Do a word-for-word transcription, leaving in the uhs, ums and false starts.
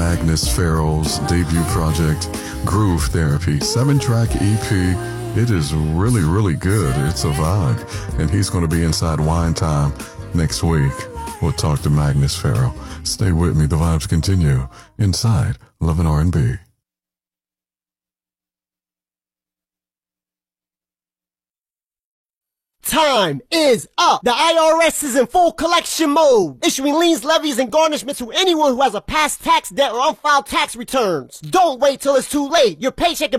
Magnus Farrell's debut project, Groove Therapy, seven-track E P. It is really, really good. It's a vibe. And he's going to be inside Wine Time next week. We'll talk to Magnus Farrell. Stay with me. The vibes continue inside Love and R and B. Time is up. The I R S is in full collection mode, issuing liens, levies, and garnishments to anyone who has a past tax debt or unfiled tax returns. Don't wait till it's too late. Your paycheck